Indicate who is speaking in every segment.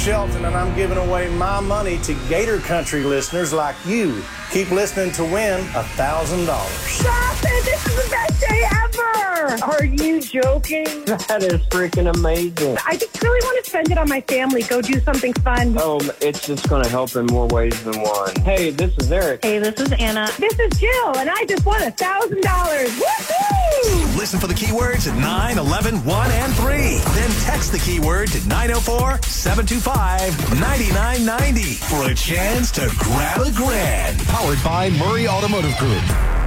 Speaker 1: Shelton, and I'm giving away my money to Gator Country listeners like you. Keep listening to win $1,000.
Speaker 2: Stop it! This is the best day ever! Are you joking?
Speaker 3: That is freaking amazing.
Speaker 2: I just really want to spend it on my family. Go do something fun.
Speaker 3: Oh, it's just going to help in more ways than one. Hey, this is Eric.
Speaker 2: Hey, this is Anna. This is Jill, and I just won $1,000. Woohoo!
Speaker 4: Listen for the keywords at 9, 11, 1, and 3. Then text the keyword to 904-725-9990 for a chance to grab a grand.
Speaker 5: Powered by Murray Automotive Group.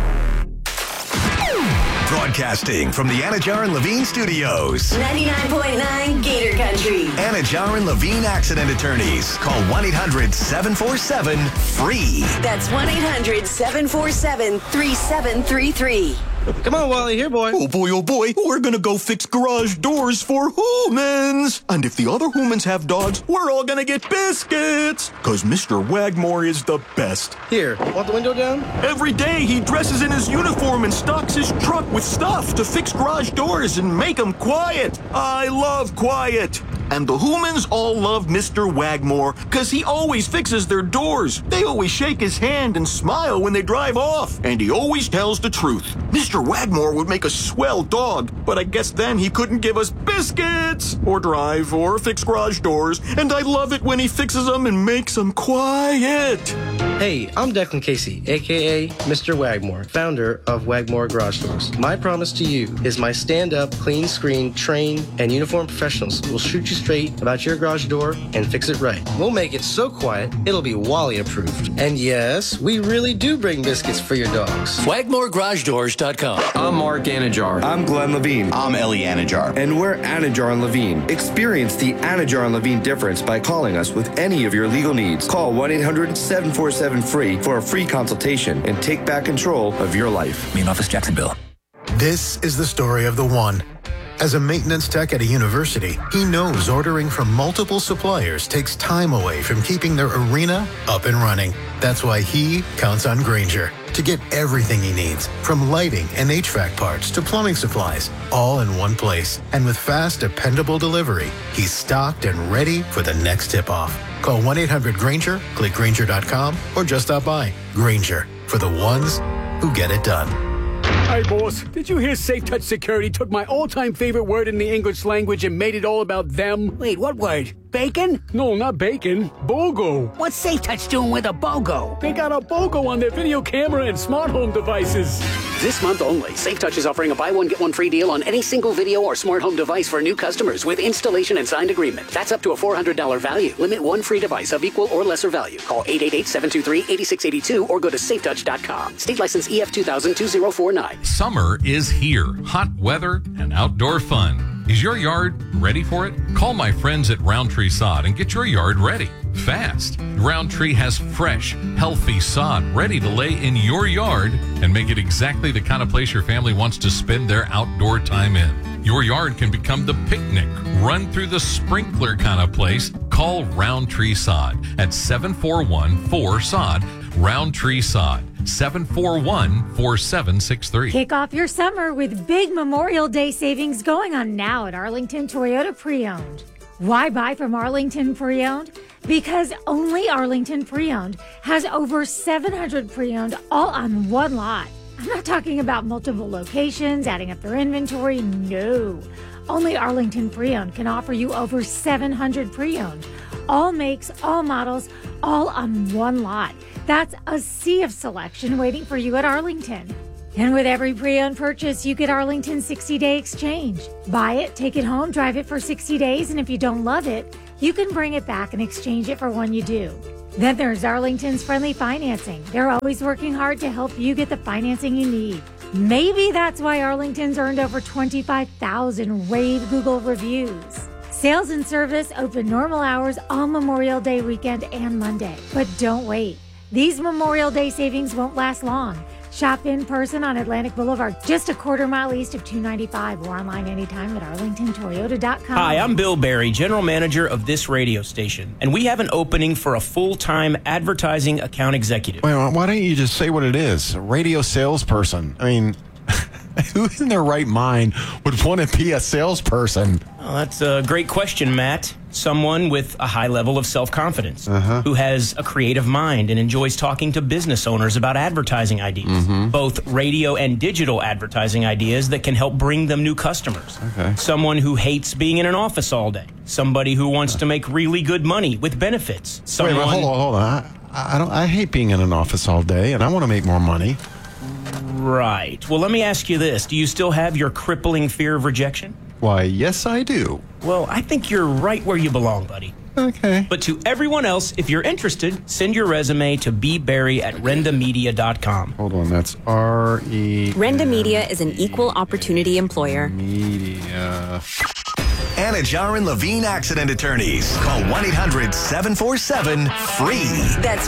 Speaker 4: Broadcasting from the Anajar and Levine Studios.
Speaker 6: 99.9 Gator Country.
Speaker 4: Anajar and Levine Accident Attorneys. Call 1-800-747-FREE.
Speaker 6: That's 1-800-747-3733.
Speaker 7: Come on, Wally, here, boy.
Speaker 5: Oh, boy, we're gonna go fix garage doors for humans. And if the other humans have dogs, we're all gonna get biscuits. Cause Mr. Wagmore is the best.
Speaker 7: Here, want the window down?
Speaker 5: Every day he dresses in his uniform and stocks his truck with stuff to fix garage doors and make them quiet. I love quiet. And the humans all love Mr. Wagmore because he always fixes their doors. They always shake his hand and smile when they drive off. And he always tells the truth. Mr. Wagmore would make a swell dog, but I guess then he couldn't give us biscuits or drive or fix garage doors. And I love it when he fixes them and makes them quiet.
Speaker 7: Hey, I'm Declan Casey, a.k.a. Mr. Wagmore, founder of Wagmore Garage Doors. My promise to you is my stand-up, clean-screen, trained, and uniformed professionals will shoot you straight about your garage door and fix it right. We'll make it so quiet, it'll be Wally approved. And yes, we really do bring biscuits for your dogs.
Speaker 8: WagmoreGarageDoors.com.
Speaker 9: I'm Mark Anajar.
Speaker 10: I'm Glenn Levine.
Speaker 9: I'm Ellie Anajar.
Speaker 10: And we're Anajar and Levine. Experience the Anajar and Levine difference by calling us with any of your legal needs. Call 1-800-747-FREE for a free consultation and take back control of your life.
Speaker 8: Main office, Jacksonville.
Speaker 11: This is the story of the one. As a maintenance tech at a university, he knows ordering from multiple suppliers takes time away from keeping their arena up and running. That's why he counts on Grainger to get everything he needs, from lighting and HVAC parts to plumbing supplies, all in one place. And with fast, dependable delivery, he's stocked and ready for the next tip-off. Call 1-800-GRAINGER, click Grainger.com, or just stop by. Grainger, for the ones who get it done.
Speaker 12: Hey, boss, did you hear Safe Touch Security took my all-time favorite word in the English language and made it all about them?
Speaker 13: Wait, what word? Bacon?
Speaker 12: No, not bacon. BOGO.
Speaker 13: What's Safe Touch doing with a BOGO?
Speaker 12: They got a BOGO on their video camera and smart home devices.
Speaker 14: This month only, Safe Touch is offering a buy one, get one free deal on any single video or smart home device for new customers with installation and signed agreement. That's up to a $400 value. Limit one free device of equal or lesser value. Call 888-723-8682 or go to safetouch.com. State license EF 2000-2049.
Speaker 15: Summer is here. Hot weather and outdoor fun. Is your yard ready for it? Call my friends at Roundtree Sod and get your yard ready fast. Roundtree has fresh, healthy sod ready to lay in your yard and make it exactly the kind of place your family wants to spend their outdoor time in. Your yard can become the picnic, run through the sprinkler kind of place. Call Roundtree Sod at 741-4SOD. Roundtree Sod, 741-4763.
Speaker 16: Kick off your summer with big Memorial Day savings going on now at Arlington Toyota Pre-Owned. Why buy from Arlington Pre-Owned? Because only Arlington Pre-Owned has over 700 pre-owned all on one lot. I'm not talking about multiple locations, adding up their inventory. No. Only Arlington Pre-Owned can offer you over 700 pre-owned. All makes, all models, all on one lot. That's a sea of selection waiting for you at Arlington. And with every pre-owned purchase, you get Arlington's 60-day exchange. Buy it, take it home, drive it for 60 days, and if you don't love it, you can bring it back and exchange it for one you do. Then there's Arlington's friendly financing. They're always working hard to help you get the financing you need. Maybe that's why Arlington's earned over 25,000 rave Google reviews. Sales and service open normal hours on Memorial Day weekend and Monday. But don't wait. These Memorial Day savings won't last long. Shop in person on Atlantic Boulevard, just a quarter mile east of 295, or online anytime at arlingtontoyota.com.
Speaker 17: Hi, I'm Bill Barry, general manager of this radio station, and we have an opening for a full-time advertising account executive.
Speaker 18: Well, why don't you just say what it is? A radio salesperson. I mean, Who in their right mind would want to be a salesperson?
Speaker 17: Well, that's a great question, Matt. Someone with a high level of self-confidence, who has a creative mind and enjoys talking to business owners about advertising ideas, both radio and digital advertising ideas that can help bring them new customers. Someone who hates being in an office all day. Somebody who wants to make really good money with benefits. Someone...
Speaker 18: Wait, hold on. I hate being in an office all day, and I want to make more money.
Speaker 17: Right. Well, let me ask you this. Do you still have your crippling fear of rejection?
Speaker 18: Why, yes, I do.
Speaker 17: Well, I think you're right where you belong, buddy.
Speaker 18: Okay.
Speaker 17: But to everyone else, if you're interested, send your resume to bbarry@rendamedia.com.
Speaker 18: Hold on, that's R-E...
Speaker 19: Renda Media is an equal opportunity employer.
Speaker 18: Media...
Speaker 4: Anajar and Levine Accident Attorneys. Call 1-800-747-FREE.
Speaker 6: That's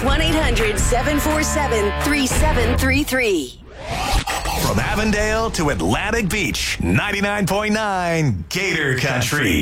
Speaker 6: 1-800-747-3733.
Speaker 4: From Avondale to Atlantic Beach, 99.9 Gator Country.